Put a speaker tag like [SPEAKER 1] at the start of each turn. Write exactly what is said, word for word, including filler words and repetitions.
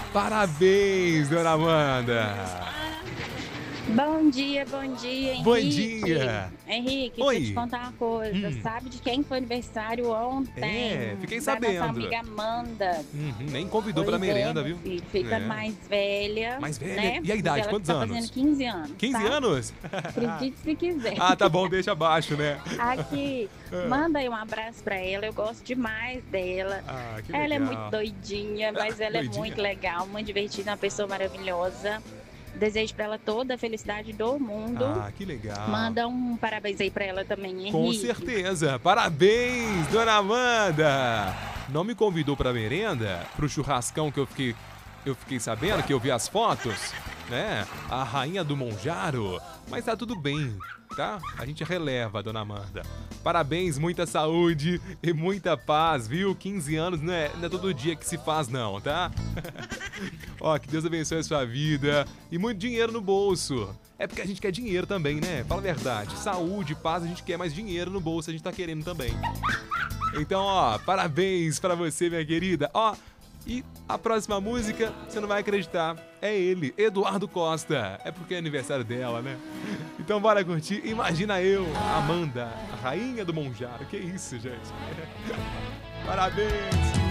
[SPEAKER 1] Parabéns, dona Amanda.
[SPEAKER 2] Bom dia, bom dia, Henrique.
[SPEAKER 1] Bom dia.
[SPEAKER 2] Henrique,
[SPEAKER 1] Oi.
[SPEAKER 2] deixa eu te contar uma coisa.
[SPEAKER 1] Hum.
[SPEAKER 2] Sabe de quem foi aniversário ontem?
[SPEAKER 1] É, fiquei
[SPEAKER 2] Da
[SPEAKER 1] sabendo.
[SPEAKER 2] nossa amiga Amanda.
[SPEAKER 1] Uhum, nem convidou
[SPEAKER 2] Pois
[SPEAKER 1] pra
[SPEAKER 2] é,
[SPEAKER 1] merenda,
[SPEAKER 2] meu
[SPEAKER 1] viu?
[SPEAKER 2] filho, fica
[SPEAKER 1] É.
[SPEAKER 2] mais velha.
[SPEAKER 1] Mais velha?
[SPEAKER 2] Né?
[SPEAKER 1] E a idade,
[SPEAKER 2] Ela
[SPEAKER 1] quantos
[SPEAKER 2] tá
[SPEAKER 1] anos?
[SPEAKER 2] fazendo quinze anos.
[SPEAKER 1] quinze
[SPEAKER 2] tá?
[SPEAKER 1] anos?
[SPEAKER 2] Acredite se quiser.
[SPEAKER 1] Ah, tá bom, deixa abaixo, né?
[SPEAKER 2] Aqui,
[SPEAKER 1] Ah.
[SPEAKER 2] manda aí um abraço pra ela. Eu gosto demais dela.
[SPEAKER 1] Ah, que
[SPEAKER 2] Ela é
[SPEAKER 1] legal.
[SPEAKER 2] muito doidinha, mas ela
[SPEAKER 1] Doidinha?
[SPEAKER 2] é muito legal, muito divertida, uma pessoa maravilhosa. Desejo pra ela toda a felicidade do mundo.
[SPEAKER 1] Ah, que legal.
[SPEAKER 2] Manda um parabéns aí pra ela também, Henrique.
[SPEAKER 1] Com certeza. Parabéns, dona Amanda. Não me convidou pra merenda? Pro churrascão que eu fiquei, eu fiquei sabendo, que eu vi as fotos, né? A rainha do Monjaro. Mas tá tudo bem, tá? A gente releva, dona Amanda. Parabéns, muita saúde e muita paz, viu? quinze anos não é, não é todo dia que se faz não, tá? Ó, que Deus abençoe a sua vida e muito dinheiro no bolso. É porque a gente quer dinheiro também, né? Fala a verdade. Saúde, paz, a gente quer mais dinheiro no bolso, a gente tá querendo também. Então, ó, parabéns pra você, minha querida. Ó, e a próxima música, você não vai acreditar, é ele, Eduardo Costa. É porque é aniversário dela, né? Então bora curtir. Imagina eu, Amanda, a rainha do Monjaro. Que isso, gente? Parabéns!